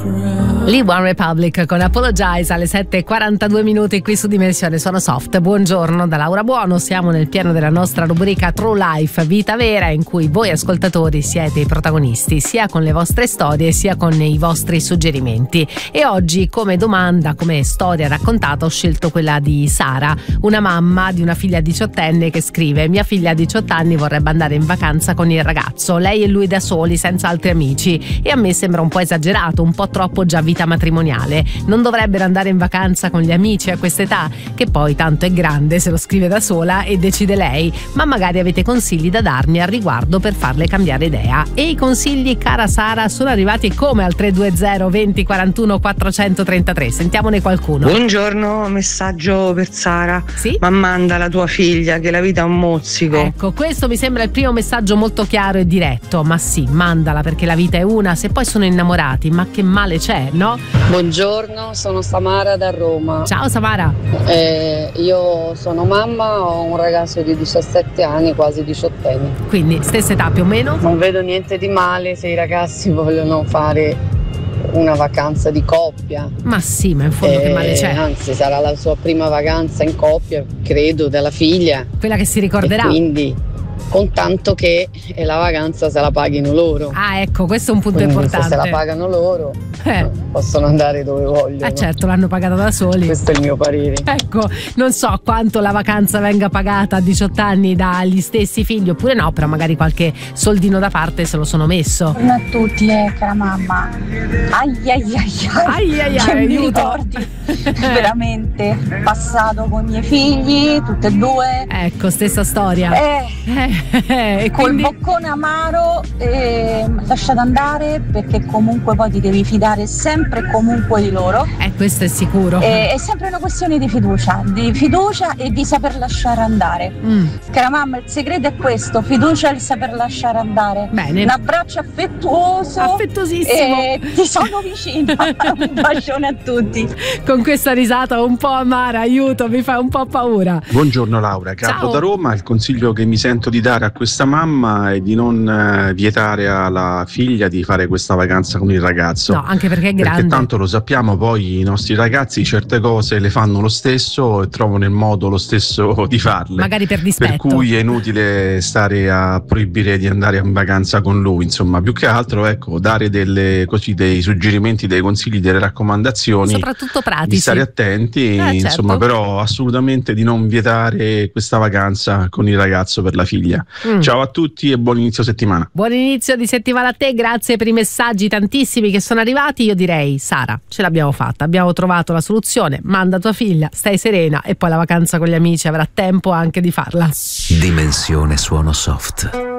Lee One Republic con Apologize alle 7:42 minuti qui su Dimensione Suono Soft. Buongiorno da Laura Buono, siamo nel pieno della nostra rubrica True Life Vita Vera, in cui voi ascoltatori siete i protagonisti sia con le vostre storie sia con i vostri suggerimenti. E oggi come domanda, come storia raccontata, ho scelto quella di Sara, una mamma di una figlia 18enne che scrive: mia figlia a 18 anni vorrebbe andare in vacanza con il ragazzo, lei e lui da soli senza altri amici, e a me sembra un po' esagerato, un po' troppo già vita matrimoniale. Non dovrebbero andare in vacanza con gli amici a quest'età, che poi tanto è grande, se lo scrive da sola e decide lei, ma magari avete consigli da darmi al riguardo per farle cambiare idea. E i consigli, cara Sara, sono arrivati come al 320 20 41 433. Sentiamone qualcuno. Buongiorno, messaggio per Sara. Sì? Ma manda la tua figlia che la vita è un mozzico. Ecco, questo mi sembra il primo messaggio molto chiaro e diretto. Ma sì, mandala, perché la vita è una, se poi sono innamorati, ma che male c'è, no? Buongiorno, sono Samara da Roma. Ciao Samara. Io sono mamma, ho un ragazzo di 17 anni, quasi 18enne. Quindi stessa età più o meno? Non vedo niente di male se i ragazzi vogliono fare una vacanza di coppia. Ma sì, ma in fondo che male c'è? Anzi, sarà la sua prima vacanza in coppia, credo, della figlia. Quella che si ricorderà. E quindi, con tanto che la vacanza se la paghino loro. Ah, ecco, questo è un punto quindi importante. Se la pagano loro, possono andare dove vogliono. Certo, l'hanno pagata da soli. Questo è il mio parere. Ecco, non so quanto la vacanza venga pagata a 18 anni dagli stessi figli oppure no, però magari qualche soldino da parte se lo sono messo. Buongiorno a tutti, cara mamma. Che mi ricordi veramente passato con i miei figli, tutti e due. Ecco, stessa storia. E col boccone amaro, lasciate andare, perché comunque poi ti devi fidare sempre e comunque di loro. Questo è sicuro. È sempre una questione di fiducia e di saper lasciare andare. Cara mamma, il segreto è questo: fiducia e il saper lasciare andare. Bene. Un abbraccio affettuosissimo. E ti sono vicina. Un bacione a tutti. Con questa risata un po' amara, aiuto, mi fa un po' paura. Buongiorno Laura, Carlo Ciao. da Roma. Il consiglio che mi sento di dare a questa mamma è di non vietare alla figlia di fare questa vacanza con il ragazzo. No, anche perché è grande. Perché tanto lo sappiamo, poi i nostri ragazzi certe cose le fanno lo stesso e trovano il modo lo stesso di farle. Magari per dispetto. Per cui è inutile stare a proibire di andare in vacanza con lui, insomma, più che altro ecco, dare dei suggerimenti, dei consigli, delle raccomandazioni, soprattutto pratici, di stare attenti, insomma, certo. però assolutamente di non vietare questa vacanza con il ragazzo per la figlia. Ciao a tutti e buon inizio settimana. Buon inizio di settimana a te, grazie per i messaggi tantissimi che sono arrivati. Io direi, Sara, ce l'abbiamo fatta, abbiamo trovato la soluzione, manda tua figlia, stai serena e poi la vacanza con gli amici avrà tempo anche di farla. Dimensione Suono Soft.